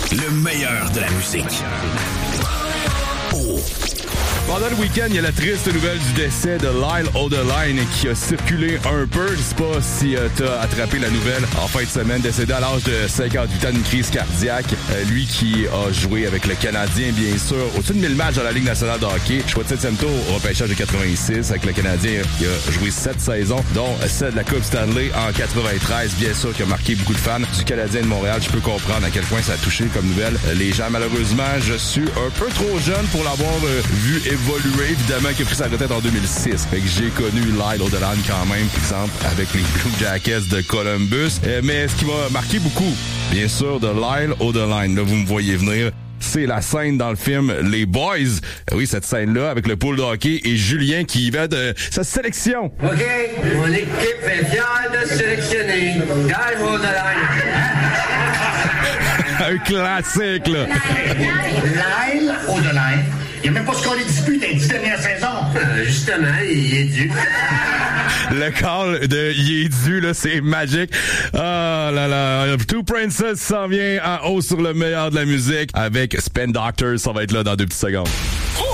Le meilleur de la musique. Pendant le week-end, il y a la triste nouvelle du décès de Lyle Oderline qui a circulé un peu. Je sais pas si t'as attrapé la nouvelle en fin de semaine. Décédé à l'âge de 58 ans d'une crise cardiaque. Lui qui a joué avec le Canadien, bien sûr, au-dessus de 1000 matchs dans la Ligue nationale de hockey. Choix de 7e tour au repêchage de 86 avec le Canadien. Il a joué 7 saisons, dont celle de la Coupe Stanley en 93. Bien sûr, qui a marqué beaucoup de fans du Canadien de Montréal. Je peux comprendre à quel point ça a touché comme nouvelle les gens. Malheureusement, je suis un peu trop jeune pour l'avoir vu évoluer, évidemment, qui a pris sa retraite en 2006. Fait que j'ai connu Lyle Oderline quand même, par exemple, avec les Blue Jackets de Columbus. Mais ce qui m'a marqué beaucoup, bien sûr, de Lyle Oderline, là, vous me voyez venir, c'est la scène dans le film Les Boys. Oui, cette scène-là, avec le pool de hockey et Julien qui y va de sa sélection. OK, mon équipe est fière de sélectionner Lyle Oderline. Un classique, là. Lyle Oderline. Il n'y a même pas ce qu'on les dispute les 10 dernières saisons. Justement, il est dû. Le call de il est dû, là, c'est magique. Ah là là. Two Princess s'en vient en haut sur le meilleur de la musique avec Spin Doctors. Ça va être là dans 2 petites secondes.